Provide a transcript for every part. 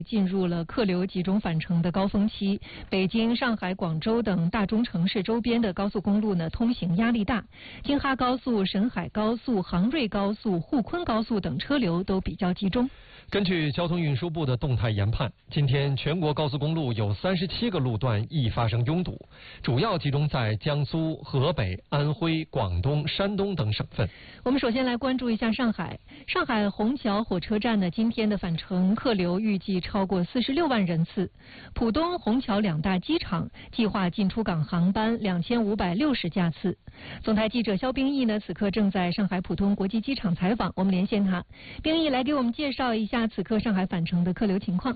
进入了客流集中返程的高峰期，北京、上海、广州等大中城市周边的高速公路呢，通行压力大。京哈高速、沈海高速、杭瑞高速、沪昆高速等车流都比较集中。 根据交通运输部的动态研判，今天全国高速公路有37个路段易发生拥堵，主要集中在江苏、河北、安徽、广东、山东等省份。 我们首先来关注一下上海。上海虹桥火车站呢，今天的返程客流预计超过46万人次。浦东、虹桥两大机场计划进出港航班2560架次。总台记者肖冰毅呢，此刻正在上海浦东国际机场采访，我们连线他。冰毅来给我们介绍一下此刻上海返程的客流情况。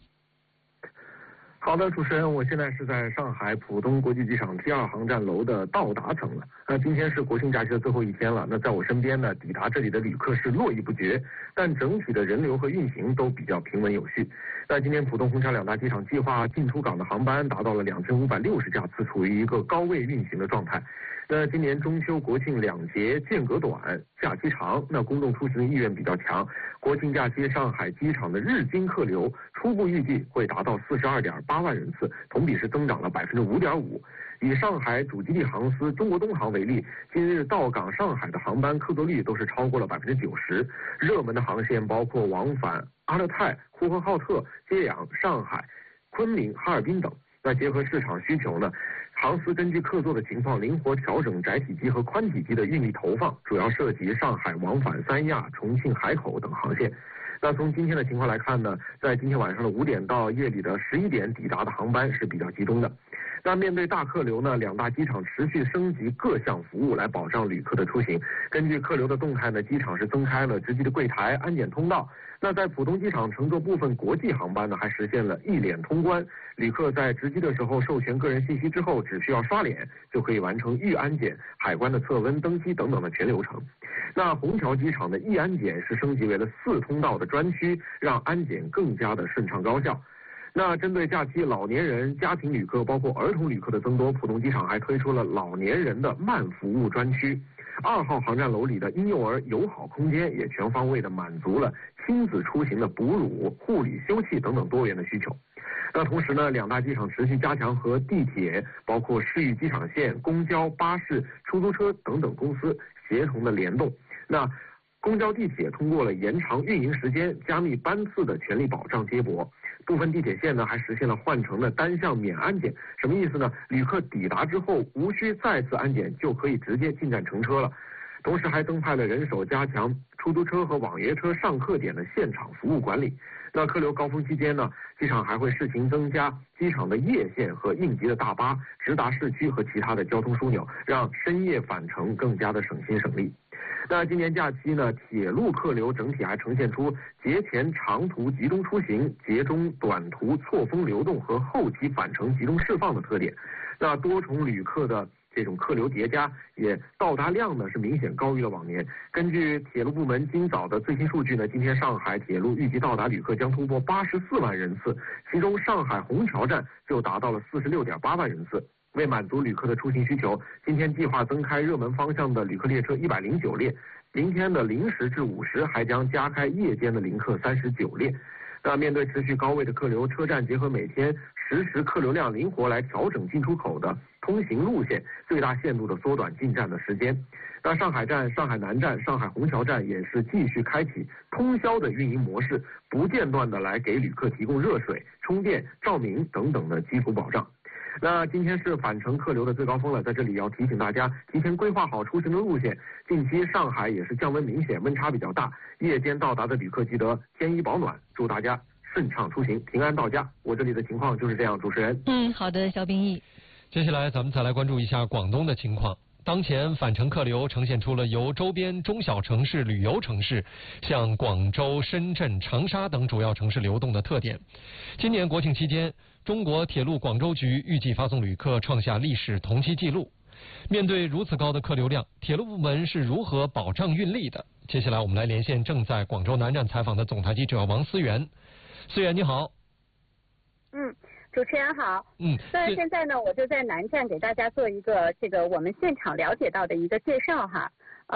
好的，主持人，我现在是在上海浦东国际机场T2航站楼的到达层了。今天是国庆假期的最后一天了。那在我身边呢，抵达这里的旅客是络绎不绝，但整体的人流和运行都比较平稳有序。那今天浦东、虹桥两大机场计划进出港的航班达到了2560架次，处于一个高位运行的状态。那今年中秋、国庆两节间隔短，假期长，那公众出行的意愿比较强。国庆假期上海机场的日均客流初步预计会达到42.8万人次，同比是增长了5.5%。以上海主基地航司中国东航为例，今日到港上海的航班客座率都是超过了90%。热门的航线包括往返阿勒泰、呼和浩特、揭阳、上海、昆明、哈尔滨等。那结合市场需求呢，航司根据客座的情况灵活调整窄体机和宽体机的运力投放，主要涉及上海往返三亚、重庆海口等航线。那从今天的情况来看呢，在今天晚上的5点到夜里的11点抵达的航班是比较集中的。那面对大客流呢，两大机场持续升级各项服务来保障旅客的出行。根据客流的动态呢，机场是增开了值机的柜台、安检通道。那在浦东机场乘坐部分国际航班呢，还实现了一脸通关。旅客在值机的时候授权个人信息之后，只需要刷脸就可以完成预安检、海关的测温、登机等等的全流程。那虹桥机场的易安检是升级为了4通道的专区，让安检更加的顺畅高效。那针对假期老年人、家庭旅客包括儿童旅客的增多，浦东机场还推出了老年人的慢服务专区。2号航站楼里的婴幼儿友好空间也全方位的满足了亲子出行的哺乳、护理、休憩等等多元的需求。那同时呢，两大机场持续加强和地铁、包括市域机场线、公交、巴士、出租车等等公司协同的联动。那公交、地铁通过了延长运营时间、加密班次的权利保障接驳。部分地铁线呢还实现了换乘的单向免安检，什么意思呢？旅客抵达之后无需再次安检，就可以直接进站乘车了。同时还增派了人手加强出租车和网约车上客点的现场服务管理。那客流高峰期间呢，机场还会试行增加机场的夜线和应急的大巴，直达市区和其他的交通枢纽，让深夜返程更加的省心省力。那今年假期呢，铁路客流整体还呈现出节前长途集中出行、节中短途错峰流动和后期返程集中释放的特点。那多重旅客的这种客流叠加，也到达量呢是明显高于了往年。根据铁路部门今早的最新数据呢，今天上海铁路预计到达旅客将突破84万人次，其中上海虹桥站就达到了46.8万人次。为满足旅客的出行需求，今天计划增开热门方向的旅客列车109列，明天的0时至5时还将加开夜间的临客39列。那面对持续高位的客流，车站结合每天实时客流量灵活来调整进出口的通行路线，最大限度的缩短进站的时间。那上海站、上海南站、上海虹桥站也是继续开启通宵的运营模式，不间断的来给旅客提供热水、充电、照明等等的基础保障。那今天是返程客流的最高峰了，在这里要提醒大家提前规划好出行的路线。近期上海也是降温明显，温差比较大，夜间到达的旅客记得添衣保暖，祝大家顺畅出行，平安到家。我这里的情况就是这样，主持人。 好的，肖冰毅。 接下来咱们再来关注一下广东的情况。当前返程客流呈现出了由周边中小城市、旅游城市向广州、深圳、长沙等主要城市流动的特点。今年国庆期间，中国铁路广州局预计发送旅客创下历史同期纪录。面对如此高的客流量，铁路部门是如何保障运力的？接下来我们来连线正在广州南站采访的总台记者王思源。思源你好。 主持人好。那现在呢，我就在南站给大家做一个我们现场了解到的一个介绍哈。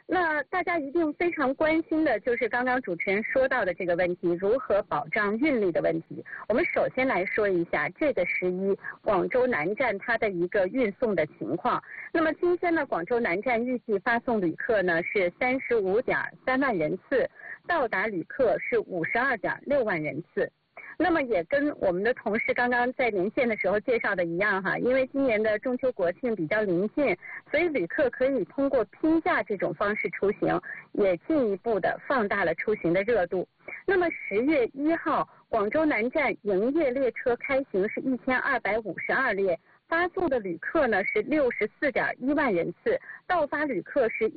那大家一定非常关心的就是刚刚主持人说到的这个问题，如何保障运力的问题。我们首先来说一下这个11广州南站它的一个运送的情况。那么今天呢，广州南站预计发送旅客呢是35.3万人次，到达旅客是52.6万人次。那么也跟我们的同事刚刚在连线的时候介绍的一样哈，因为今年的中秋国庆比较临近，所以旅客可以通过拼假这种方式出行，也进一步的放大了出行的热度。那么10月1号，广州南站营业列车开行是1252列，发送的旅客呢是64.1万人次，到发旅客是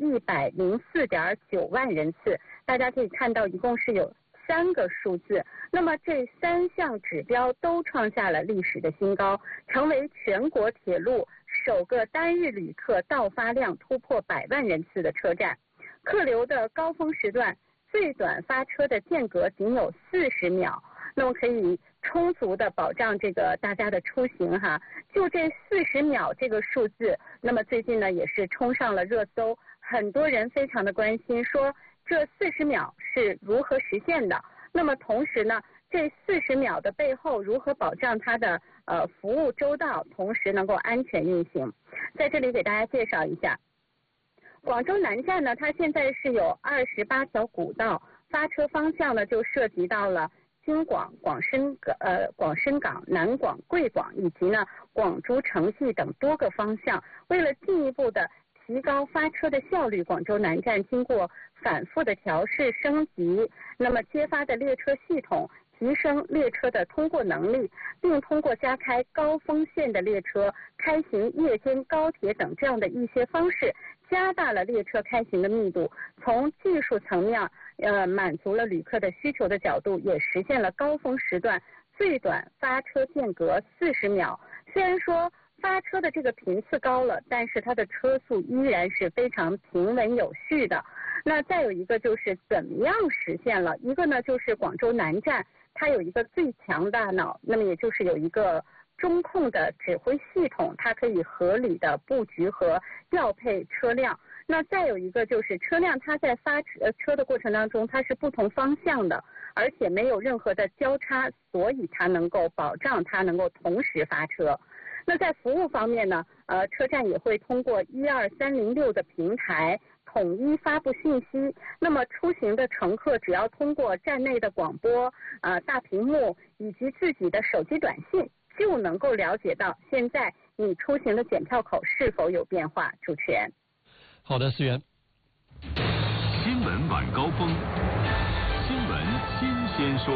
104.9万人次。大家可以看到，一共是有3个数字，那么这3项指标都创下了历史的新高，成为全国铁路首个单日旅客到发量突破100万人次的车站。客流的高峰时段，最短发车的间隔仅有40秒，那么可以充足的保障这个大家的出行哈。就这40秒这个数字，那么最近呢也是冲上了热搜，很多人非常的关心，说这40秒是如何实现的？那么同时呢，这40秒的背后如何保障它的服务周到，同时能够安全运行？在这里给大家介绍一下，广州南站呢，它现在是有28条古道，发车方向呢就涉及到了京广、广深港、南广、贵广以及呢广珠、城际等多个方向。为了进一步的提高发车的效率，广州南站经过反复的调试升级，那么揭发的列车系统，提升列车的通过能力，并通过加开高峰线的列车、开行夜间高铁等这样的一些方式，加大了列车开行的密度。从技术层面满足了旅客的需求的角度，也实现了高峰时段最短发车间隔40秒。虽然说发车的这个频次高了，但是它的车速依然是非常平稳有序的。那再有一个就是怎么样实现了？一个呢就是广州南站它有一个最强大脑，那么也就是有一个中控的指挥系统，它可以合理的布局和调配车辆。那再有一个就是车辆它在发车的过程当中，它是不同方向的，而且没有任何的交叉，所以它能够保障它能够同时发车。那在服务方面呢，车站也会通过12306的平台统一发布信息。那么出行的乘客只要通过站内的广播、大屏幕以及自己的手机短信，就能够了解到现在你出行的检票口是否有变化。主持人。 好的，思源。 新闻晚高峰，新闻新鲜说。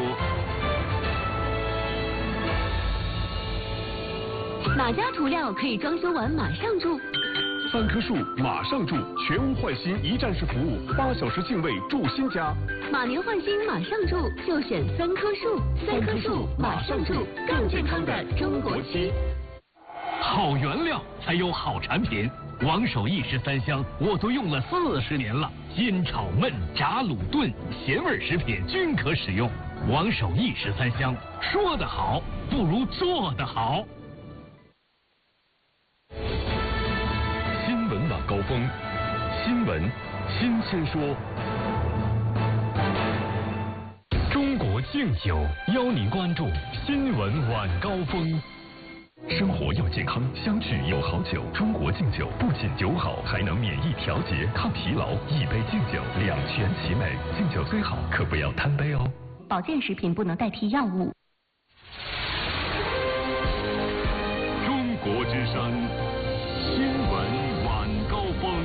哪家涂料可以装修完马上住 ？3棵树马上住，全屋换新一站式服务，8小时净位住新家。 马年换新马上住，就选3棵树，3棵树马上住，更健康的中国区。 好原料才有好产品，王守义13香我都用了40年了，煎炒焖炸卤炖咸味食品均可使用。王守义13香，说得好不如做得好。 新闻晚高峰，新闻新鲜说。 中国敬酒邀您关注新闻晚高峰。 生活要健康，相聚有好酒。中国敬酒不仅酒好，还能免疫调节、抗疲劳。一杯敬酒，两全其美。敬酒最好，可不要贪杯哦。 保健食品不能代替药物。 中国之声，新闻晚高峰。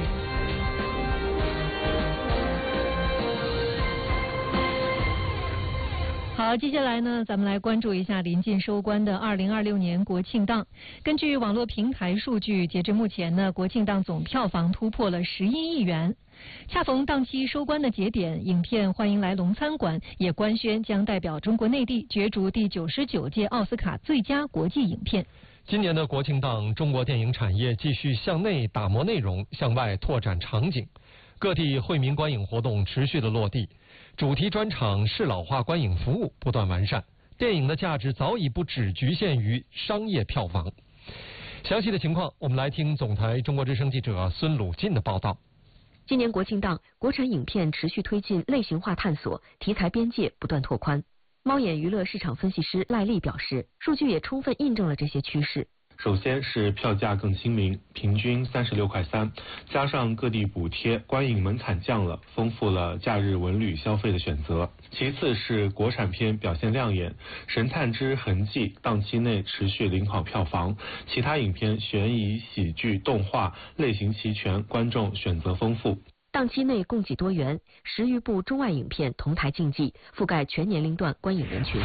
好，接下来呢，咱们来关注一下临近收官的2026年国庆档。根据网络平台数据，截至目前呢，国庆档总票房突破了11亿元。恰逢档期收官的节点，影片《欢迎来龙餐馆》也官宣将代表中国内地角逐第99届奥斯卡最佳国际影片。 今年的国庆档，中国电影产业继续向内打磨内容，向外拓展场景，各地惠民观影活动持续的落地。主题专场适老化观影服务不断完善，电影的价值早已不只局限于商业票房。详细的情况，我们来听总台中国之声记者孙鲁进的报道。 今年国庆档，国产影片持续推进类型化探索，题材边界不断拓宽。猫眼娱乐市场分析师赖丽表示，数据也充分印证了这些趋势。 首先是票价更亲民，平均36.3块，加上各地补贴，观影门槛降了，丰富了假日文旅消费的选择。其次是国产片表现亮眼，《神探之痕迹》档期内持续领跑票房，其他影片悬疑、喜剧、动画类型齐全，观众选择丰富。 档期内供给多元，10余部中外影片同台竞技，覆盖全年龄段观影人群。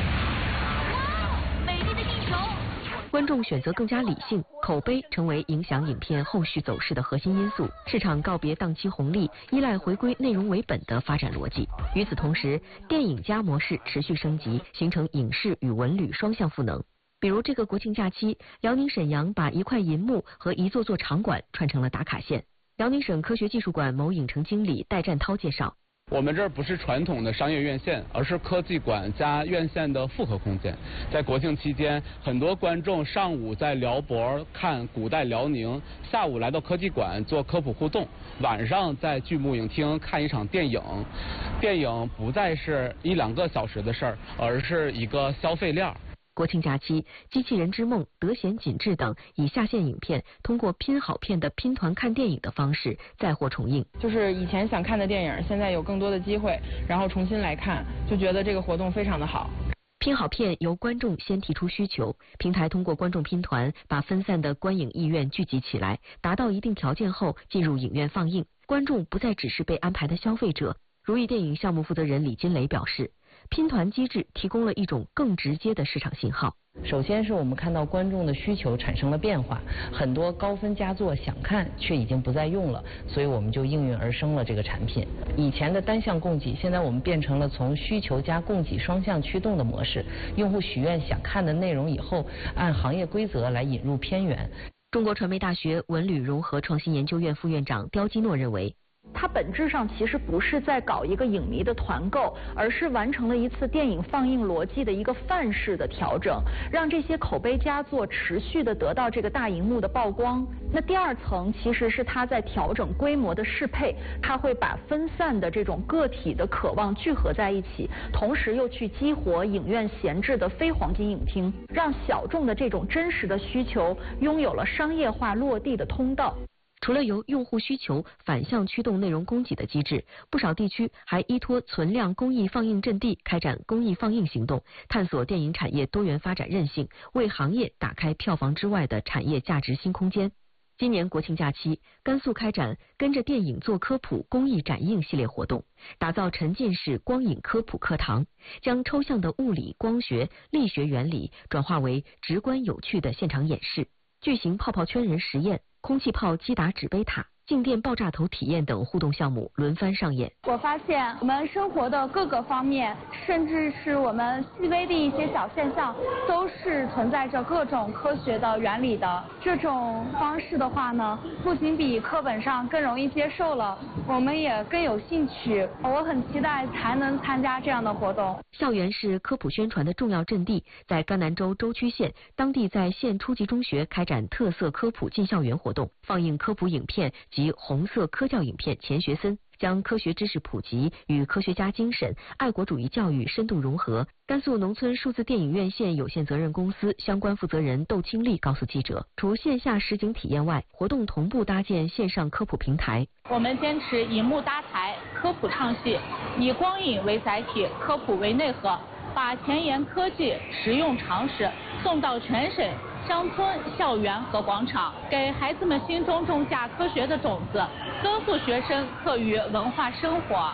观众选择更加理性，口碑成为影响影片后续走势的核心因素。市场告别档期红利，依赖回归内容为本的发展逻辑。与此同时，电影加模式持续升级，形成影视与文旅双向赋能。比如这个国庆假期，辽宁沈阳把一块银幕和一座座场馆串成了打卡线。辽宁省科学技术馆某影城经理戴占涛介绍。 我们这儿不是传统的商业院线，而是科技馆加院线的复合空间。在国庆期间，很多观众上午在辽博看古代辽宁，下午来到科技馆做科普互动，晚上在巨幕影厅看一场电影。电影不再是1-2个小时的事儿，而是一个消费链。 国庆假期，《机器人之梦》、《德贤锦志》等以下线影片通过拼好片的拼团看电影的方式再获重映。 就是以前想看的电影，现在有更多的机会，然后重新来看，就觉得这个活动非常的好。 拼好片由观众先提出需求，平台通过观众拼团把分散的观影意愿聚集起来，达到一定条件后进入影院放映。观众不再只是被安排的消费者。如意电影项目负责人李金雷表示，拼团机制提供了一种更直接的市场信号。 首先是我们看到观众的需求产生了变化，很多高分佳作想看却已经不再用了，所以我们就应运而生了这个产品。以前的单向供给，现在我们变成了从需求加供给双向驱动的模式。用户许愿想看的内容以后，按行业规则来引入片源。 中国传媒大学文旅融合创新研究院副院长刁基诺认为， 它本质上其实不是在搞一个影迷的团购，而是完成了一次电影放映逻辑的一个范式的调整，让这些口碑佳作持续的得到这个大荧幕的曝光。那第二层其实是它在调整规模的适配，它会把分散的这种个体的渴望聚合在一起，同时又去激活影院闲置的非黄金影厅，让小众的这种真实的需求拥有了商业化落地的通道。 除了由用户需求反向驱动内容供给的机制，不少地区还依托存量公益放映阵地开展公益放映行动，探索电影产业多元发展韧性，为行业打开票房之外的产业价值新空间。今年国庆假期，甘肃开展跟着电影做科普公益展映系列活动，打造沉浸式光影科普课堂，将抽象的物理、光学、力学原理转化为直观有趣的现场演示，巨型泡泡圈人实验、空气炮击打纸杯塔、静电爆炸头体验等互动项目轮番上演。 我发现我们生活的各个方面，甚至是我们细微的一些小现象，都是存在着各种科学的原理的。这种方式的话呢，不仅比课本上更容易接受了，我们也更有兴趣。我很期待才能参加这样的活动。 校园是科普宣传的重要阵地，在甘南州舟曲县，当地在县初级中学开展特色科普进校园活动，放映科普影片及红色科教影片钱学森，将科学知识普及与科学家精神、爱国主义教育深度融合。甘肃农村数字电影院线有限责任公司相关负责人窦清丽告诉记者，除线下实景体验外，活动同步搭建线上科普平台。 我们坚持银幕搭台、科普唱戏，以光影为载体，科普为内核，把前沿科技、实用常识送到全省乡村、校园和广场，给孩子们心中种下科学的种子，丰富学生课余文化生活。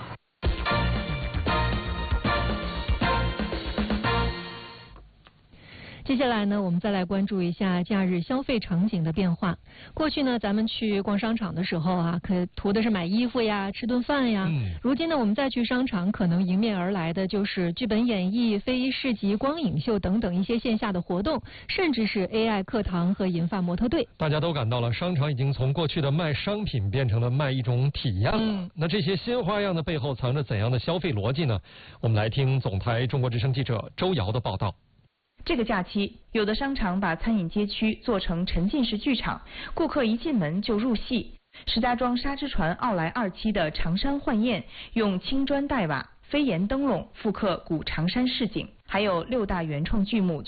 接下来呢，我们再来关注一下假日消费场景的变化。过去呢，咱们去逛商场的时候啊，可图的是买衣服呀、吃顿饭呀。如今呢，我们再去商场，可能迎面而来的就是剧本演绎、非遗市集、光影秀等等一些线下的活动，甚至是 AI 课堂和银发模特队。 大家都感到了，商场已经从过去的卖商品变成了卖一种体验了。那这些新花样的背后藏着怎样的消费逻辑呢？我们来听总台中国之声记者周瑶的报道。 这个假期，有的商场把餐饮街区做成沉浸式剧场，顾客一进门就入戏。 石家庄沙之船奥莱2期的长山幻宴，用青砖黛瓦、飞檐灯笼复刻古长山市景，还有6大原创剧目